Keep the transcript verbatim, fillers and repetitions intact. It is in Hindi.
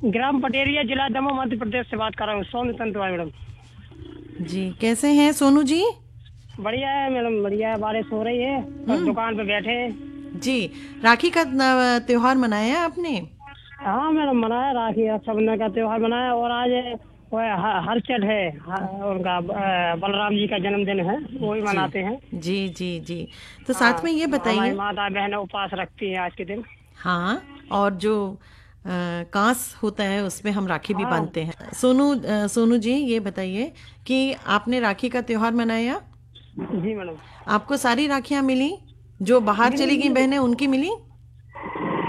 ग्राम पटेरिया, जिला दमोह, मध्य प्रदेश से बात कर रहा हूँ। सोनू तंतुवार मैडम। जी, कैसे हैं सोनू जी? बढ़िया है मैडम, बढ़िया है। बारिश हो रही है, बस हम्म। दुकान पे बैठे हैं। जी, राखी का न- त्योहार मनाया आपने? हाँ मैडम, मनाया राखी रक्षाबंधन का त्योहार मनाया। और आज वो ह- हरचट है, ह- उनका अ, बलराम जी का जन्मदिन है, वो भी जी मनाते हैं। जी जी जी। तो हाँ, साथ में ये हमारी बताइए। माता बहनें उपवास रखती हैं आज के दिन। हाँ, और जो अ, कांस होता है उसमें हम राखी भी हाँ बांधते हैं। सोनू अ, सोनू जी, ये बताइए कि आपने राखी का त्योहार मनाया? जी मैडम। आपको सारी राखियां मिली? जो बाहर मिली चली गई मिली बहनें उनकी मिली?